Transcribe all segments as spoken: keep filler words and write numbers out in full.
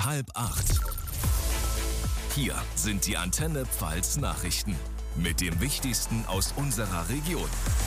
halb acht. Hier sind die Antenne Pfalz Nachrichten mit dem Wichtigsten aus unserer Region.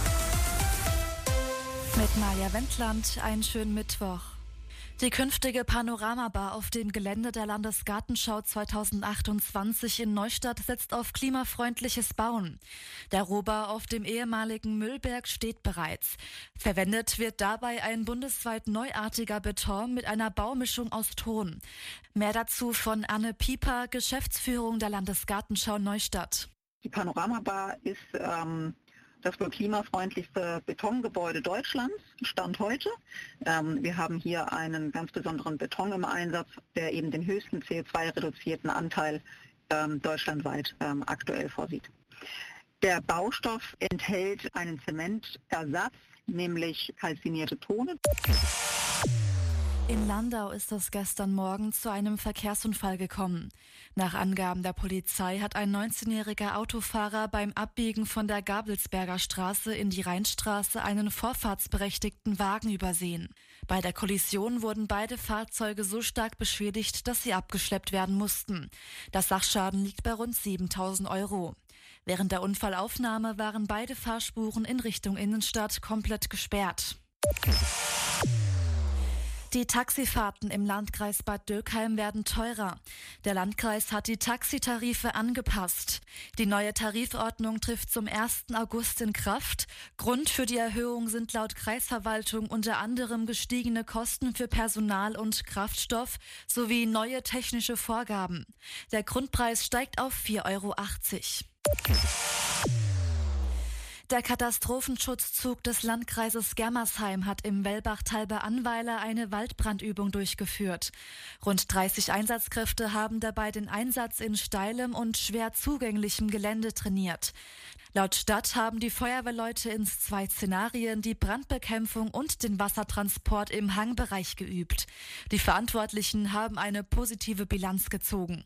Mit Maja Wendland, einen schönen Mittwoch. Die künftige Panoramabar auf dem Gelände der Landesgartenschau zweitausendachtundzwanzig in Neustadt setzt auf klimafreundliches Bauen. Der Rohbau auf dem ehemaligen Müllberg steht bereits. Verwendet wird dabei ein bundesweit neuartiger Beton mit einer Baumischung aus Ton. Mehr dazu von Anne Pieper, Geschäftsführung der Landesgartenschau Neustadt. Die Panoramabar ist ähm das wohl klimafreundlichste Betongebäude Deutschlands, Stand heute. Ähm, wir haben hier einen ganz besonderen Beton im Einsatz, der eben den höchsten C O zwei reduzierten Anteil ähm, deutschlandweit ähm, aktuell vorsieht. Der Baustoff enthält einen Zementersatz, nämlich kalzinierte Tone. In Landau ist es gestern Morgen zu einem Verkehrsunfall gekommen. Nach Angaben der Polizei hat ein neunzehnjähriger Autofahrer beim Abbiegen von der Gabelsberger Straße in die Rheinstraße einen vorfahrtsberechtigten Wagen übersehen. Bei der Kollision wurden beide Fahrzeuge so stark beschädigt, dass sie abgeschleppt werden mussten. Das Sachschaden liegt bei rund siebentausend Euro. Während der Unfallaufnahme waren beide Fahrspuren in Richtung Innenstadt komplett gesperrt. Die Taxifahrten im Landkreis Bad Dürkheim werden teurer. Der Landkreis hat die Taxitarife angepasst. Die neue Tarifordnung trifft zum ersten August in Kraft. Grund für die Erhöhung sind laut Kreisverwaltung unter anderem gestiegene Kosten für Personal und Kraftstoff sowie neue technische Vorgaben. Der Grundpreis steigt auf vier Euro achtzig. Der Katastrophenschutzzug des Landkreises Germersheim hat im Wellbachtal bei Annweiler eine Waldbrandübung durchgeführt. Rund dreißig Einsatzkräfte haben dabei den Einsatz in steilem und schwer zugänglichem Gelände trainiert. Laut Stadt haben die Feuerwehrleute in zwei Szenarien die Brandbekämpfung und den Wassertransport im Hangbereich geübt. Die Verantwortlichen haben eine positive Bilanz gezogen.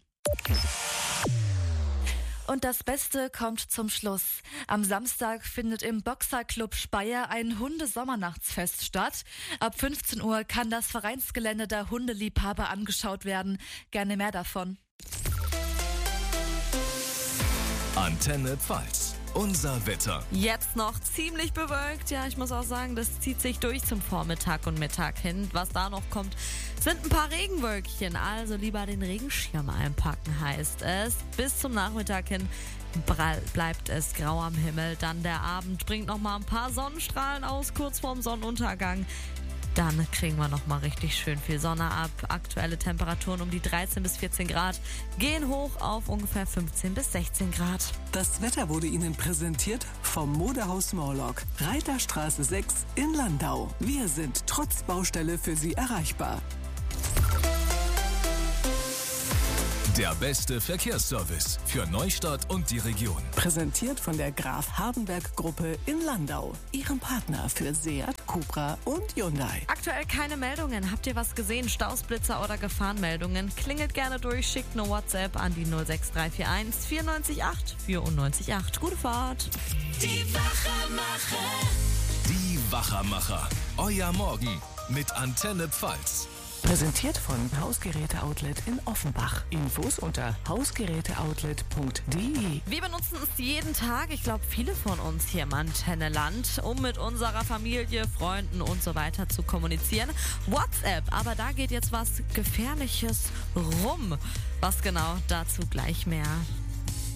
Und das Beste kommt zum Schluss. Am Samstag findet im Boxerclub Speyer ein Hundesommernachtfest statt. Ab fünfzehn Uhr kann das Vereinsgelände der Hundeliebhaber angeschaut werden. Gerne mehr davon. Antenne Pfalz. Unser Wetter. Jetzt noch ziemlich bewölkt. Ja, ich muss auch sagen, das zieht sich durch zum Vormittag und Mittag hin. Was da noch kommt, sind ein paar Regenwölkchen. Also lieber den Regenschirm einpacken, heißt es. Bis zum Nachmittag hin bleibt es grau am Himmel. Dann der Abend bringt noch mal ein paar Sonnenstrahlen aus, kurz vorm Sonnenuntergang. Dann kriegen wir noch mal richtig schön viel Sonne ab. Aktuelle Temperaturen um die dreizehn bis vierzehn Grad, gehen hoch auf ungefähr fünfzehn bis sechzehn Grad. Das Wetter wurde Ihnen präsentiert vom Modehaus Morlock, Reiterstraße sechs in Landau. Wir sind trotz Baustelle für Sie erreichbar. Der beste Verkehrsservice für Neustadt und die Region. Präsentiert von der Graf Hardenberg Gruppe in Landau, Ihrem Partner für Seat, Cupra und Hyundai. Aktuell keine Meldungen. Habt ihr was gesehen? Staus, Blitzer oder Gefahrenmeldungen? Klingelt gerne durch, schickt eine WhatsApp an die null sechs drei vier eins vier neun acht vier neun acht. Gute Fahrt. Die Wachermacher. Die Wachermacher. Euer Morgen mit Antenne Pfalz. Präsentiert von Hausgeräte-Outlet in Offenbach. Infos unter hausgeräteoutlet punkt de. Wir benutzen es jeden Tag, ich glaube viele von uns hier im Antenneland, um mit unserer Familie, Freunden und so weiter zu kommunizieren. WhatsApp, aber da geht jetzt was Gefährliches rum. Was genau, dazu gleich mehr.